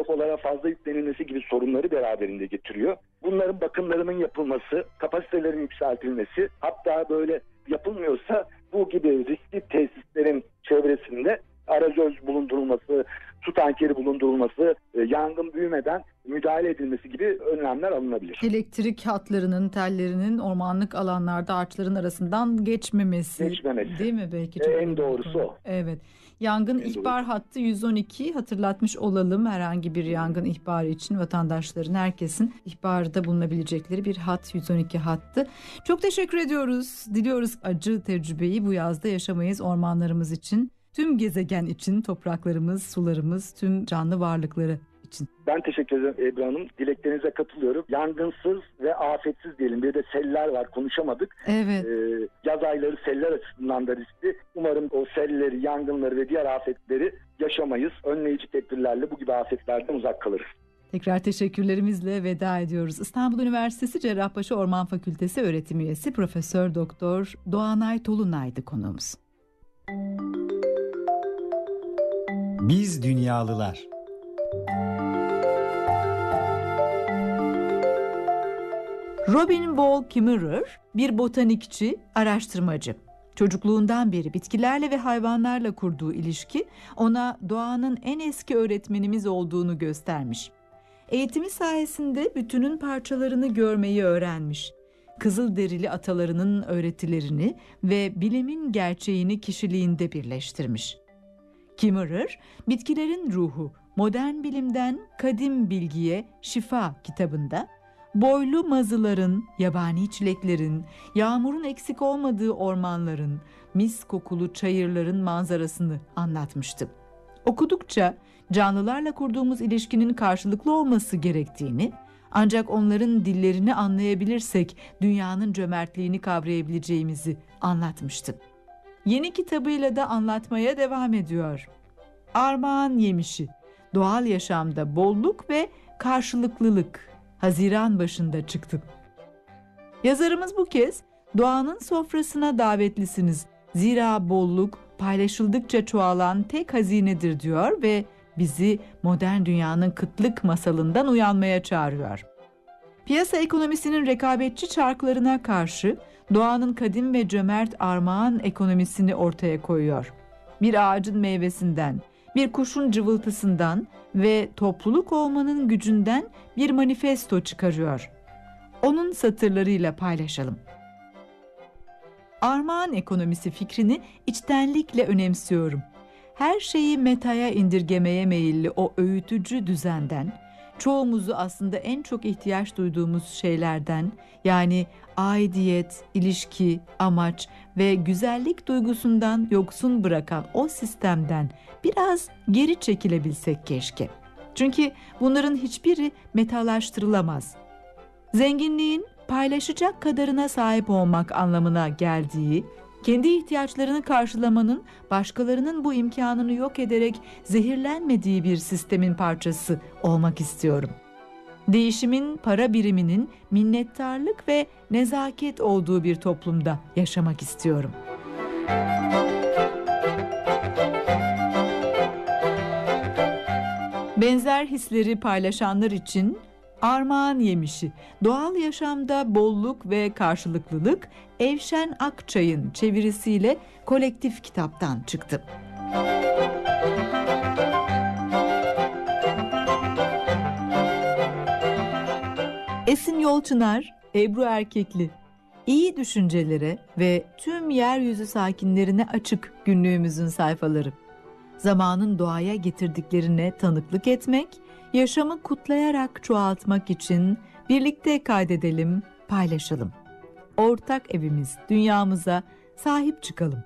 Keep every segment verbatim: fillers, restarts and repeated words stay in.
depolara fazla yüklenilmesi gibi sorunları beraberinde getiriyor. Bunların bakımlarının yapılması, kapasitelerin yükseltilmesi, hatta böyle yapılmıyorsa bu gibi riskli tesislerin çevresinde arazöz bulundurulması, su tankeri bulundurulması, yangın büyümeden müdahale edilmesi gibi önlemler alınabilir. Elektrik hatlarının, tellerinin ormanlık alanlarda ağaçların arasından geçmemesi. Geçmemesi. Değil mi belki? Çok en doğrusu o. Evet. Yangın en ihbar doğrusu. Hattı yüz on iki, hatırlatmış olalım, herhangi bir yangın ihbarı için vatandaşların, herkesin ihbarda bulunabilecekleri bir hat, yüz on iki hattı. Çok teşekkür ediyoruz. Diliyoruz acı tecrübeyi bu yazda yaşamayız ormanlarımız için. Tüm gezegen için, topraklarımız, sularımız, tüm canlı varlıkları için. Ben teşekkür ederim Ebru Hanım. Dileklerinize katılıyorum. Yangınsız ve afetsiz diyelim. Bir de seller var, konuşamadık. Evet. Ee, yaz ayları seller açısından da riskli. Umarım o selleri, yangınları ve diğer afetleri yaşamayız. Önleyici tedbirlerle bu gibi afetlerden uzak kalırız. Tekrar teşekkürlerimizle veda ediyoruz. İstanbul Üniversitesi Cerrahpaşa Orman Fakültesi öğretim üyesi Profesör Doktor Doğanay Tolunay'dı konuğumuz. Biz Dünyalılar. Robin Wall Kimmerer bir botanikçi, araştırmacı. Çocukluğundan beri bitkilerle ve hayvanlarla kurduğu ilişki ona doğanın en eski öğretmenimiz olduğunu göstermiş. Eğitimi sayesinde bütünün parçalarını görmeyi öğrenmiş. Kızılderili atalarının öğretilerini ve bilimin gerçeğini kişiliğinde birleştirmiş. Kimmerer, Bitkilerin Ruhu, Modern Bilimden Kadim Bilgiye Şifa kitabında boylu mazıların, yabani çileklerin, yağmurun eksik olmadığı ormanların, mis kokulu çayırların manzarasını anlatmıştı. Okudukça canlılarla kurduğumuz ilişkinin karşılıklı olması gerektiğini, ancak onların dillerini anlayabilirsek dünyanın cömertliğini kavrayabileceğimizi anlatmıştı. Yeni kitabıyla da anlatmaya devam ediyor. Armağan Yemişi, Doğal Yaşamda Bolluk ve Karşılıklılık, Haziran başında çıktı. Yazarımız bu kez doğanın sofrasına davetlisiniz. Zira bolluk paylaşıldıkça çoğalan tek hazinedir diyor ve bizi modern dünyanın kıtlık masalından uyanmaya çağırıyor. Piyasa ekonomisinin rekabetçi çarklarına karşı doğanın kadim ve cömert armağan ekonomisini ortaya koyuyor. Bir ağacın meyvesinden, bir kuşun cıvıltısından ve topluluk olmanın gücünden bir manifesto çıkarıyor. Onun satırlarıyla paylaşalım. Armağan ekonomisi fikrini içtenlikle önemsiyorum. Her şeyi metaya indirgemeye meyilli o öğütücü düzenden, çoğumuzu aslında en çok ihtiyaç duyduğumuz şeylerden, yani aidiyet, ilişki, amaç ve güzellik duygusundan yoksun bırakan o sistemden biraz geri çekilebilsek keşke. Çünkü bunların hiçbiri metalaştırılamaz. Zenginliğin paylaşacak kadarına sahip olmak anlamına geldiği, kendi ihtiyaçlarını karşılamanın başkalarının bu imkanını yok ederek zehirlenmediği bir sistemin parçası olmak istiyorum. Değişimin para biriminin minnettarlık ve nezaket olduğu bir toplumda yaşamak istiyorum. Benzer hisleri paylaşanlar için Armağan Yemişi, Doğal Yaşamda Bolluk ve Karşılıklılık, Evşen Akçay'ın çevirisiyle Kolektif Kitap'tan çıktı. Esin Yolçınar, Ebru Erkekli. İyi düşüncelere ve tüm yeryüzü sakinlerine açık günlüğümüzün sayfaları. Zamanın doğaya getirdiklerine tanıklık etmek, yaşamı kutlayarak çoğaltmak için birlikte kaydedelim, paylaşalım. Ortak evimiz, dünyamıza sahip çıkalım.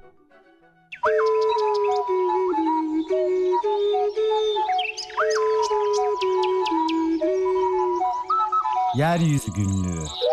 Yeryüzü Günlüğü.